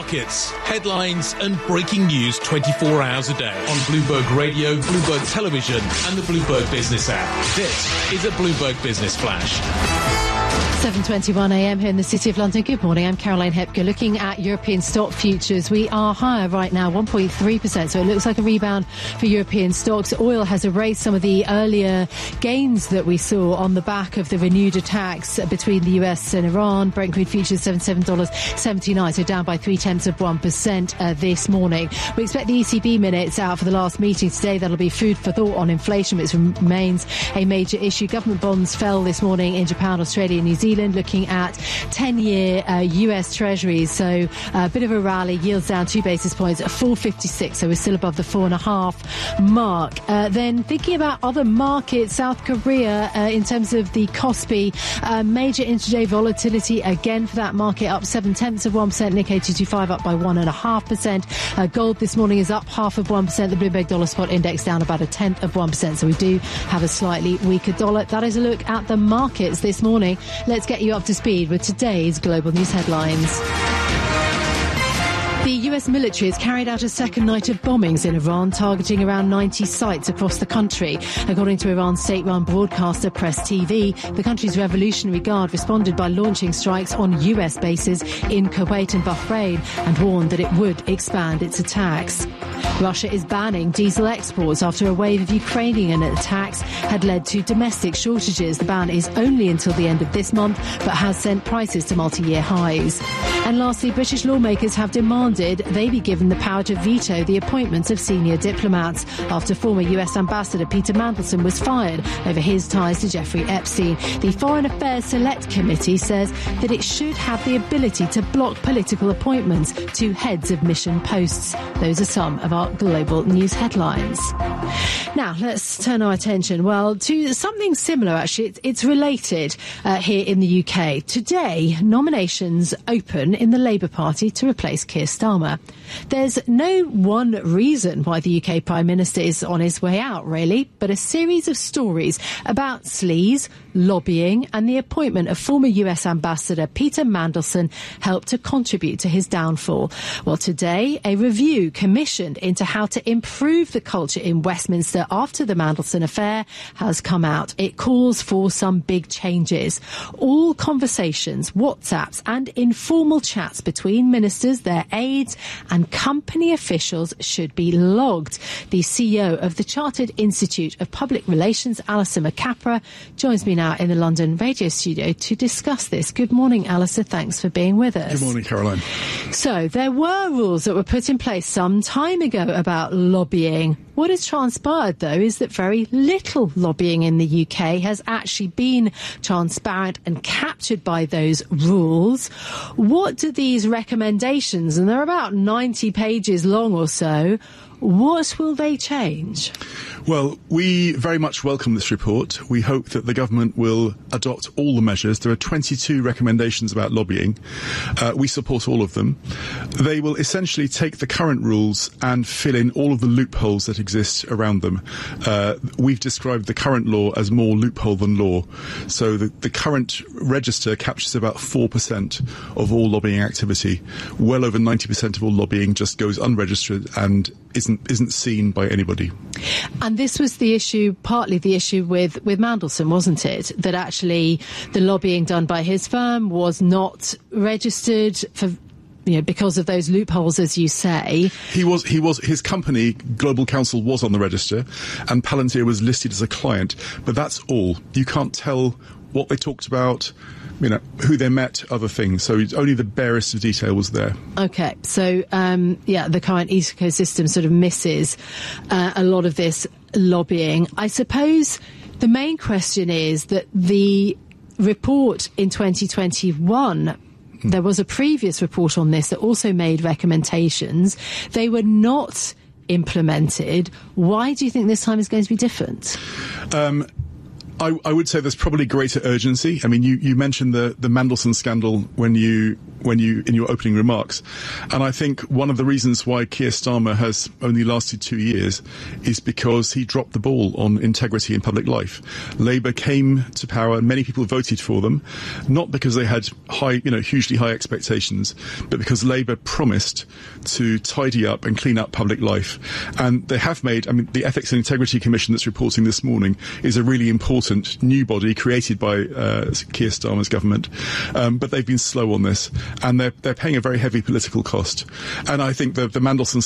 markets, headlines and breaking news 24 hours a day on Bloomberg Radio, Bloomberg Television and the Bloomberg Business app. This is a Bloomberg Business Flash. 7:21 a.m. here in the City of London. Good morning, I'm Caroline Hepker. Looking at European stock futures, we are higher right now, 1.3%, so it looks like a rebound for European stocks. Oil has erased some of the earlier gains that we saw on the back of the renewed attacks between the US and Iran. Brent crude futures $77.79, so down by 0.3% this morning. We expect the ECB minutes out for the last meeting today. That'll be food for thought on inflation, which remains a major issue. Government bonds fell this morning in Japan, Australia, New Zealand, looking at 10-year US Treasuries. So a bit of a rally, yields down 2 basis points at 4.56, so we're still above the 4.5 mark. Then thinking about other markets, South Korea, in terms of the Kospi, major intraday volatility again for that market, up 0.7%, Nikkei 225 up by 1.5%. Gold this morning is up 0.5%, the Bloomberg Dollar Spot Index down about 0.1%, so we do have a slightly weaker dollar. That is a look at the markets this morning. Let's get you up to speed with today's global news headlines. The US military has carried out a second night of bombings in Iran, targeting around 90 sites across the country. According to Iran's state-run broadcaster Press TV, the country's Revolutionary Guard responded by launching strikes on US bases in Kuwait and Bahrain and warned that it would expand its attacks. Russia is banning diesel exports after a wave of Ukrainian attacks had led to domestic shortages. The ban is only until the end of this month, but has sent prices to multi-year highs. And lastly, British lawmakers have demanded they be given the power to veto the appointments of senior diplomats after former US Ambassador Peter Mandelson was fired over his ties to Jeffrey Epstein. The Foreign Affairs Select Committee says that it should have the ability to block political appointments to heads of mission posts. Those are some of our global news headlines. Now, let's turn our attention, to something similar, actually. It's related here in the UK. Today, nominations open in the Labour Party to replace Keir Starmer. There's no one reason why the UK Prime Minister is on his way out, really, but a series of stories about sleaze, lobbying and the appointment of former US Ambassador Peter Mandelson helped to contribute to his downfall. Well, today, a review commissioned into how to improve the culture in Westminster after the Mandelson affair has come out. It calls for some big changes. All conversations, WhatsApps and informal chats between ministers, their aides and company officials should be logged. The CEO of the Chartered Institute of Public Relations, Alison McCapra, joins me now in the London radio studio to discuss this. Good morning, Alison. Thanks for being with us. Good morning, Caroline. So there were rules that were put in place some time ago about lobbying. What has transpired, though, is that very little lobbying in the UK has actually been transparent and captured by those rules. What do these recommendations, and they're about 90 pages long or so, what will they change? Well, we very much welcome this report. We hope that the government will adopt all the measures. There are 22 recommendations about lobbying. We support all of them. They will essentially take the current rules and fill in all of the loopholes that exist around them. We've described the current law as more loophole than law. So the current register captures about 4% of all lobbying activity. Well over 90% of all lobbying just goes unregistered and isn't seen by anybody. And this was the issue, partly the issue with Mandelson, wasn't it? That actually the lobbying done by his firm was not registered for, because of those loopholes, as you say. His company, Global Counsel, was on the register and Palantir was listed as a client. But that's all. You can't tell what they talked about, who they met, other things. So only the barest of detail was there. OK, so, the current ecosystem sort of misses a lot of this lobbying. I suppose the main question is that the report in 2021, there was a previous report on this that also made recommendations. They were not implemented. Why do you think this time is going to be different? I would say there's probably greater urgency. I mean, you mentioned the Mandelson scandal when you in your opening remarks. And I think one of the reasons why Keir Starmer has only lasted 2 years is because he dropped the ball on integrity in public life. Labour came to power, and many people voted for them, not because they had hugely high expectations, but because Labour promised to tidy up and clean up public life. And they have made, the Ethics and Integrity Commission that's reporting this morning is a really important new body created by Keir Starmer's government. But they've been slow on this, and they're paying a very heavy political cost. And I think the Mandelson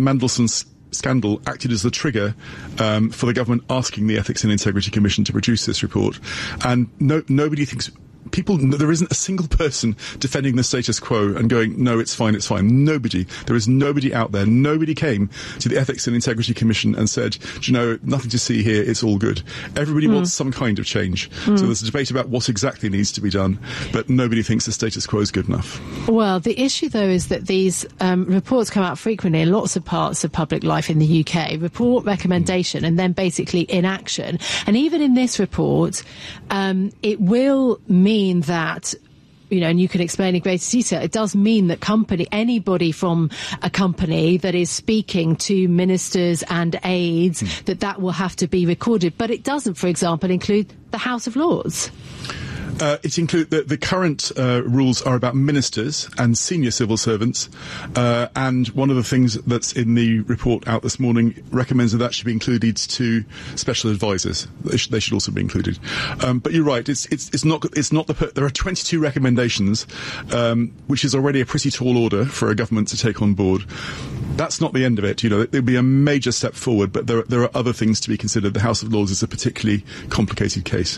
scandal acted as the trigger for the government asking the Ethics and Integrity Commission to produce this report. And nobody thinks... there isn't a single person defending the status quo and going, no, it's fine, it's fine. Nobody. There is nobody out there. Nobody came to the Ethics and Integrity Commission and said, do you know, nothing to see here, it's all good. Everybody wants some kind of change. So there's a debate about what exactly needs to be done, but nobody thinks the status quo is good enough. Well, the issue, though, is that these reports come out frequently in lots of parts of public life in the UK. Report, recommendation, and then basically inaction. And even in this report, it will mean that, and you can explain in greater detail, it does mean that anybody from a company that is speaking to ministers and aides, that will have to be recorded. But it doesn't, for example, include the House of Lords. It includes the current rules are about ministers and senior civil servants, and one of the things that's in the report out this morning recommends that should be included to special advisors. They should also be included. But you're right. It's not there are 22 recommendations, which is already a pretty tall order for a government to take on board. That's not the end of it. There'll be a major step forward, but there are other things to be considered. The House of Lords is a particularly complicated case.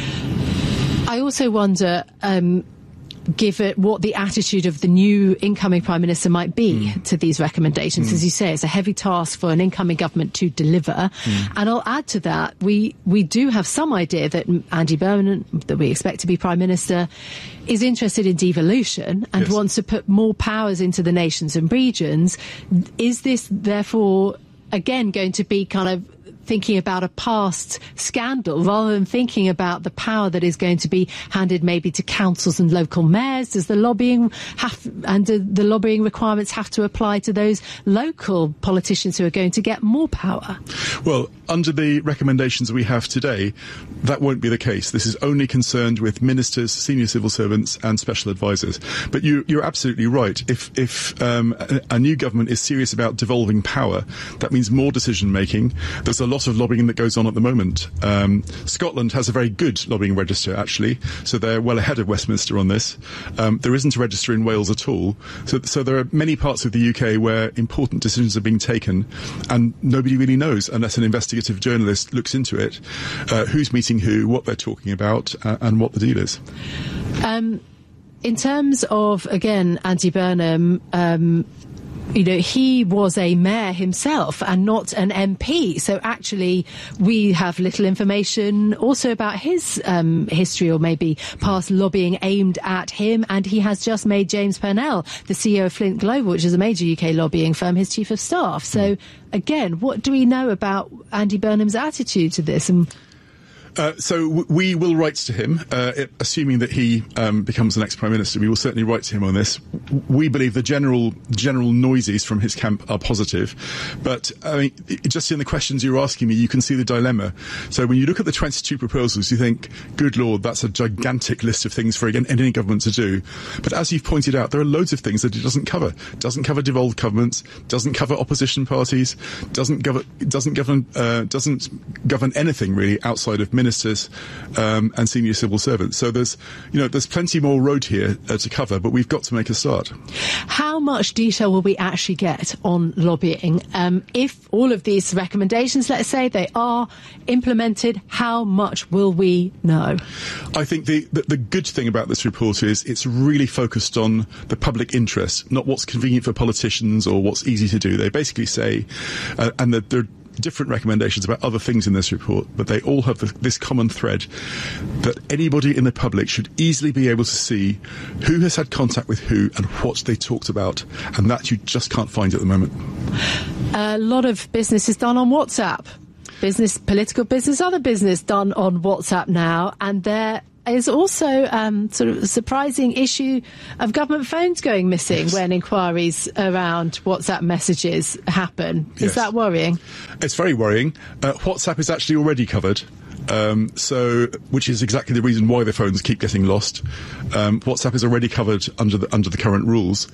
I also wonder, given what the attitude of the new incoming Prime Minister might be to these recommendations. As you say, it's a heavy task for an incoming government to deliver. And I'll add to that, we do have some idea that Andy Burnham, that we expect to be Prime Minister, is interested in devolution and wants to put more powers into the nations and regions. Is this, therefore, again, going to be kind of thinking about a past scandal rather than thinking about the power that is going to be handed maybe to councils and local mayors? Does the lobbying do the lobbying requirements have to apply to those local politicians who are going to get more power? Well, under the recommendations we have today, that won't be the case. This is only concerned with ministers, senior civil servants and special advisors. But you're absolutely right. If a new government is serious about devolving power, that means more decision making. There's a lot of lobbying that goes on at the moment. Scotland has a very good lobbying register, actually, so they're well ahead of Westminster on this. There isn't a register in Wales at all. So there are many parts of the UK where important decisions are being taken and nobody really knows unless an investigative journalist looks into it, who's meeting who, what they're talking about, and what the deal is. In terms of, again, Andy Burnham, he was a mayor himself and not an MP. So actually, we have little information also about his history or maybe past lobbying aimed at him. And he has just made James Purnell, the CEO of Flint Global, which is a major UK lobbying firm, his chief of staff. So again, what do we know about Andy Burnham's attitude to this? So we will write to him, assuming that he becomes the next Prime Minister. We will certainly write to him on this. We believe the general noises from his camp are positive. But just in the questions you're asking me, you can see the dilemma. So when you look at the 22 proposals, you think, good Lord, that's a gigantic list of things for any government to do. But as you've pointed out, there are loads of things that it doesn't cover. It doesn't cover devolved governments, doesn't cover opposition parties, doesn't govern anything really outside of ministers and senior civil servants. So there's plenty more road here to cover, but we've got to make a start. How much detail will we actually get on lobbying? If all of these recommendations, let's say, they are implemented, how much will we know? I think the good thing about this report is it's really focused on the public interest, not what's convenient for politicians or what's easy to do. They basically say, and there are different recommendations about other things in this report, but they all have this common thread that anybody in the public should easily be able to see who has had contact with who and what they talked about, and that you just can't find at the moment. A lot of business is done on WhatsApp. Business, political business, other business done on WhatsApp now, and there is also sort of a surprising issue of government phones going missing when inquiries around WhatsApp messages happen. Is that worrying? It's very worrying. WhatsApp is actually already covered. Which is exactly the reason why the phones keep getting lost. WhatsApp is already covered under the current rules.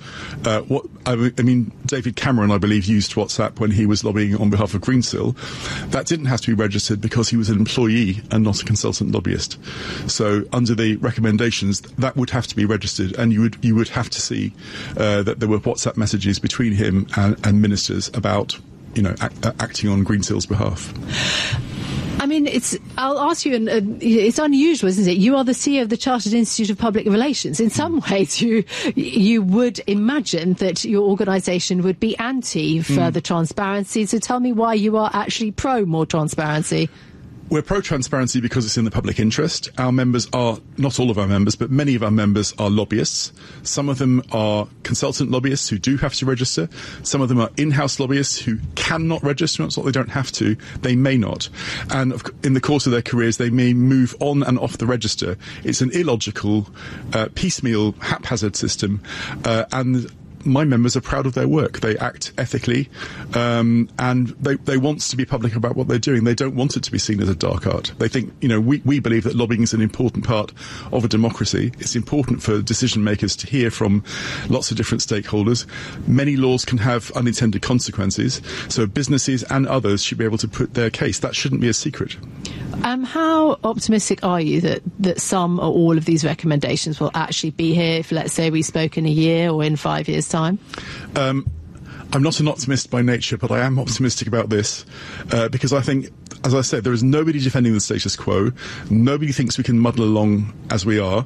David Cameron, I believe, used WhatsApp when he was lobbying on behalf of Greensill. That didn't have to be registered because he was an employee and not a consultant lobbyist. So under the recommendations, that would have to be registered, and you would have to see that there were WhatsApp messages between him and ministers about acting on Greensill's behalf. I mean, I'll ask you, it's unusual, isn't it? You are the CEO of the Chartered Institute of Public Relations. In some ways, you would imagine that your organisation would be anti further transparency. So tell me why you are actually pro more transparency. We're pro-transparency because it's in the public interest. Our members are, not all of our members, but many of our members are lobbyists. Some of them are consultant lobbyists who do have to register. Some of them are in-house lobbyists who cannot register. It's not they don't have to, they may not. And in the course of their careers, they may move on and off the register. It's an illogical, piecemeal, haphazard system. And my members are proud of their work. They act ethically, and they want to be public about what they're doing. They don't want it to be seen as a dark art. They think, we believe that lobbying is an important part of a democracy. It's important for decision makers to hear from lots of different stakeholders. Many laws can have unintended consequences, so businesses and others should be able to put their case. That shouldn't be a secret. How optimistic are you that some or all of these recommendations will actually be here if, let's say, we spoke in a year or in 5 years' time? I'm not an optimist by nature, but I am optimistic about this because I think, as I said, there is nobody defending the status quo. Nobody thinks we can muddle along as we are.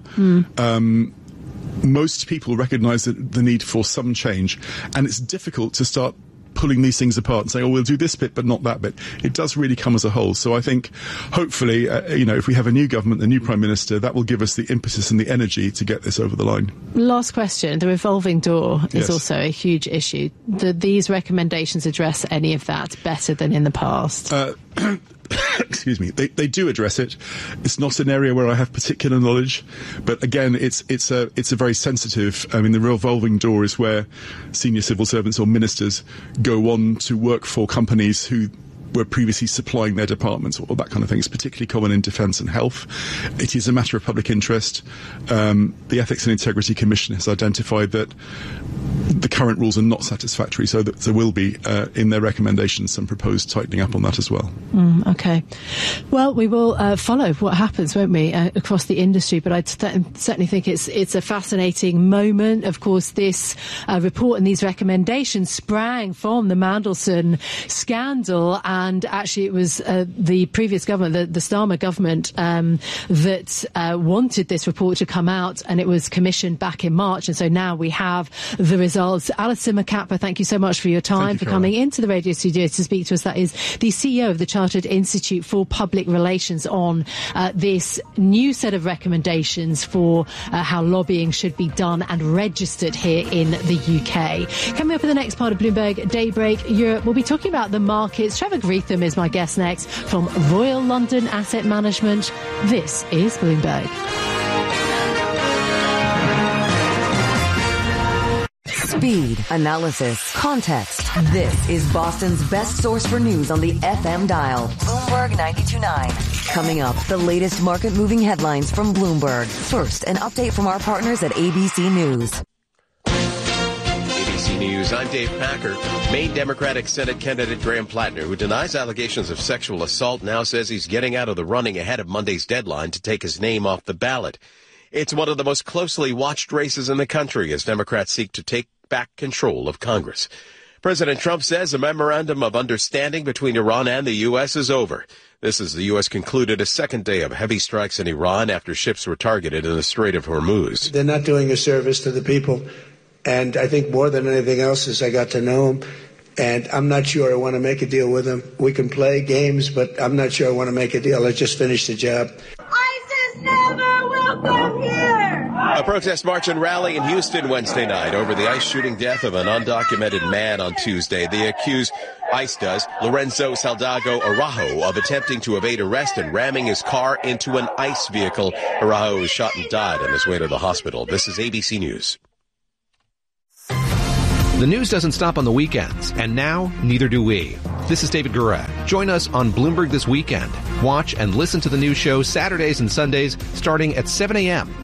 Most people recognise the need for some change, and it's difficult to start pulling these things apart and saying, we'll do this bit but not that bit. It does really come as a whole. So I think, hopefully, if we have a new government, a new Prime Minister, that will give us the impetus and the energy to get this over the line. Last question. The revolving door is also a huge issue. Do these recommendations address any of that better than in the past? Excuse me. They do address it. It's not an area where I have particular knowledge, but again, it's a very sensitive. I mean, the revolving door is where senior civil servants or ministers go on to work for companies who were previously supplying their departments, or that kind of thing. It's particularly common in defence and health. It is a matter of public interest. The Ethics and Integrity Commission has identified that the current rules are not satisfactory, so that there will be, in their recommendations, some proposed tightening up on that as well. Okay. Well, we will follow what happens, won't we, across the industry, but I certainly think it's a fascinating moment. Of course, this report and these recommendations sprang from the Mandelson scandal, and actually it was the previous government, the Starmer government, that wanted this report to come out, and it was commissioned back in March, and so now we have the results. Alison Macapa, thank you so much for your time, for coming into the radio studio to speak to us. That is the CEO of the Chartered Institute for Public Relations on this new set of recommendations for how lobbying should be done and registered here in the UK. Coming up in the next part of Bloomberg Daybreak Europe, we'll be talking about the markets. Trevor Greetham is my guest next from Royal London Asset Management. This is Bloomberg. Speed, analysis, context. This is Boston's best source for news on the FM dial. Bloomberg 92.9. Coming up, the latest market-moving headlines from Bloomberg. First, an update from our partners at ABC News. ABC News, I'm Dave Packer. Maine Democratic Senate candidate Graham Plattner, who denies allegations of sexual assault, now says he's getting out of the running ahead of Monday's deadline to take his name off the ballot. It's one of the most closely watched races in the country as Democrats seek to take back control of Congress. President Trump says a memorandum of understanding between Iran and the U.S. is over. This as the U.S. concluded a second day of heavy strikes in Iran after ships were targeted in the Strait of Hormuz. They're not doing a service to the people. And I think more than anything else is I got to know them. And I'm not sure I want to make a deal with them. We can play games, but I'm not sure I want to make a deal. I just finished the job. ISIS never will come here! A protest march and rally in Houston Wednesday night over the ICE shooting death of an undocumented man on Tuesday. They accuse ICE does Lorenzo Saldago Araujo of attempting to evade arrest and ramming his car into an ICE vehicle. Araujo was shot and died on his way to the hospital. This is ABC News. The news doesn't stop on the weekends, and now neither do we. This is David Gura. Join us on Bloomberg This Weekend. Watch and listen to the news show Saturdays and Sundays starting at 7 a.m.